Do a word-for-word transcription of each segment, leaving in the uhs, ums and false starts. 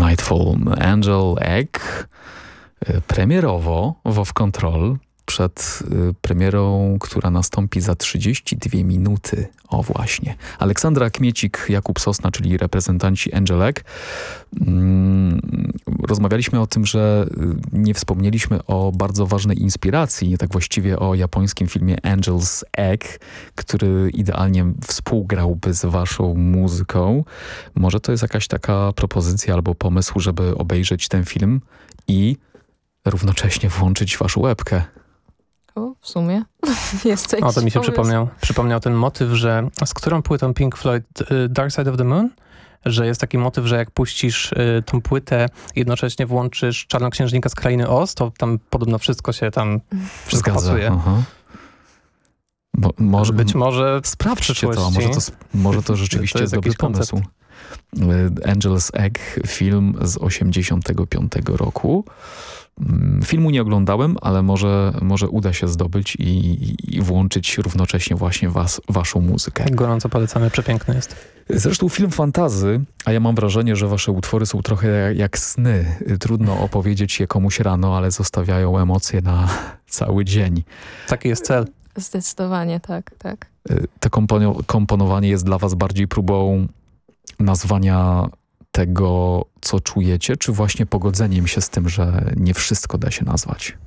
Nightfall, Angel Egg, premierowo WoW Control, przed premierą, która nastąpi za trzydzieści dwie minuty. O właśnie. Aleksandra Kmiecik, Jakub Sosna, czyli reprezentanci Angel Egg. Rozmawialiśmy o tym, że nie wspomnieliśmy o bardzo ważnej inspiracji, tak właściwie o japońskim filmie Angel's Egg, który idealnie współgrałby z waszą muzyką. Może to jest jakaś taka propozycja albo pomysł, żeby obejrzeć ten film i równocześnie włączyć waszą łebkę. O, w sumie jest to O, to mi się pomysł. przypomniał, przypomniał ten motyw, że z którą płytą Pink Floyd, Dark Side of the Moon? Że jest taki motyw, że jak puścisz y, tą płytę, jednocześnie włączysz Czarnoksiężnika z Krainy Oz, to tam podobno wszystko się tam, wszystko Zgadza. pasuje. Aha. Bo, może, Być może sprawdźcie to, może to, może to rzeczywiście to jest, jest dobry jakiś koncept. pomysł. Angel's Egg, film z osiemdziesiątego piątego roku. Filmu nie oglądałem, ale może, może uda się zdobyć i, i włączyć równocześnie właśnie was, waszą muzykę. Gorąco polecamy, przepiękny jest. Zresztą film fantazy, a ja mam wrażenie, że wasze utwory są trochę jak sny. Trudno opowiedzieć je komuś rano, ale zostawiają emocje na cały dzień. Taki jest cel. Zdecydowanie, tak, tak. To kompono- komponowanie jest dla was bardziej próbą nazwania tego, co czujecie, czy właśnie pogodzeniem się z tym, że nie wszystko da się nazwać?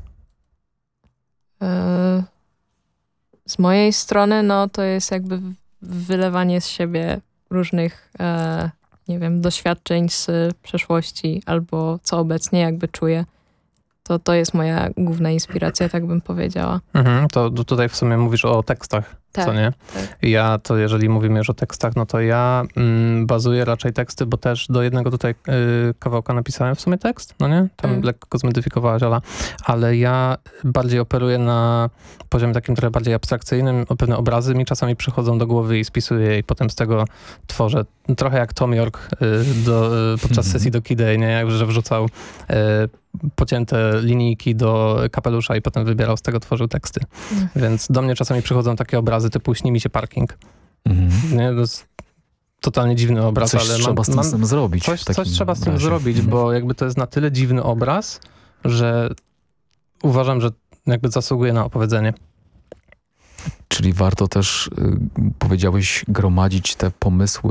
Z mojej strony, no to jest jakby wylewanie z siebie różnych, e, nie wiem, doświadczeń z przeszłości albo co obecnie jakby czuję. To, to jest moja główna inspiracja, tak bym powiedziała. Mhm, to, to tutaj w sumie mówisz o tekstach, tak, co nie? Tak. Ja to, jeżeli mówimy już o tekstach, no to ja mm, bazuję raczej teksty, bo też do jednego tutaj y, kawałka napisałem w sumie tekst, no nie? Tam Mm. lekko go zmodyfikowałaś, Ola. Ale ja bardziej operuję na poziomie takim trochę bardziej abstrakcyjnym. Pewne obrazy mi czasami przychodzą do głowy i spisuję je i potem z tego tworzę. Trochę jak Tom York y, do, y, podczas sesji do Kidej, nie? Jak że wrzucał y, pocięte linijki do kapelusza i potem wybierał, z tego tworzył teksty. Mm. Więc do mnie czasami przychodzą takie obrazy typu śni mi się parking. Mhm. Nie, to jest totalnie dziwny obraz, Coś ale trzeba mam, z tym, mam z tym zrobić. coś, w takim coś trzeba z tym razie. zrobić, bo jakby to jest na tyle dziwny obraz, że uważam, że jakby zasługuje na opowiedzenie. Czyli warto też, y, powiedziałeś, gromadzić te pomysły